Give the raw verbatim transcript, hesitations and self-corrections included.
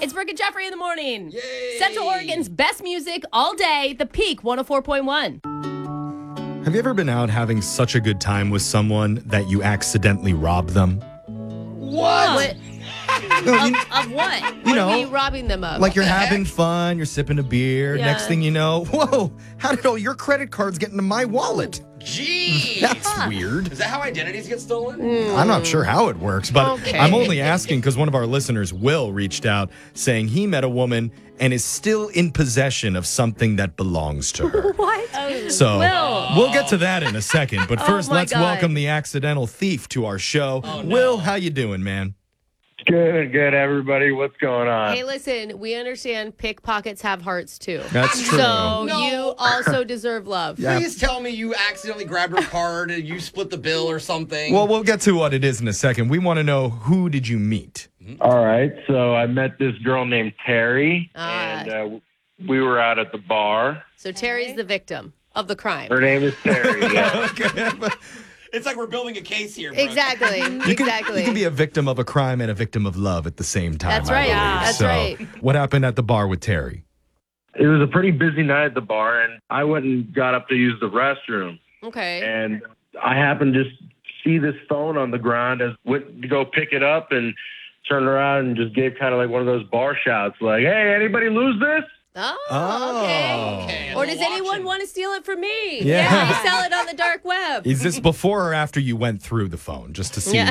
It's Brooke and Jeffrey in the morning. Yay! Central Oregon's best music all day. The Peak one oh four point one. Have you ever been out having such a good time with someone that you accidentally rob them? What? What? No, Of, you- of what? You What know, are you robbing them of? Like you're the having heck? fun, you're sipping a beer. Yeah. Next thing you know, whoa, how did all your credit cards get into my wallet? Jeez. That's weird. Is that how identities get stolen? I'm not sure how it works, but Okay. I'm only asking because one of our listeners, Will, reached out saying he met a woman and is still in possession of something that belongs to her. What? Oh, So Will. we'll get to that in a second. But Oh, first, my let's God. welcome the accidental thief to our show. Oh, no. Will, how you doing, man? Good, good, everybody. What's going on? Hey, listen, we understand pickpockets have hearts too. That's true. So No. you also deserve love. Yeah. Please tell me you accidentally grabbed her card and you split the bill or something. Well, we'll get to what it is in a second. We want to know, who did you meet? All right, so I met this girl named Terry, Ah. and uh, we were out at the bar. So Terry's the victim of the crime. Her name is Terry. Yeah. Okay. it's like we're building a case here. Brooke. Exactly. You can, exactly. you can be a victim of a crime and a victim of love at the same time. That's I right. believe. That's so, right. What happened at the bar with Terry? It was a pretty busy night at the bar, and I went and got up to use the restroom, Okay. and I happened to just see this phone on the ground. As went to go pick it up and turned around and just gave kind of like one of those bar shouts, like, "Hey, anybody lose this?" Oh, Oh. okay. Okay, I'm Or does anyone watching. want to steal it from me? Yeah. You sell it on the dark web. Is this before or after you went through the phone just to see Yeah.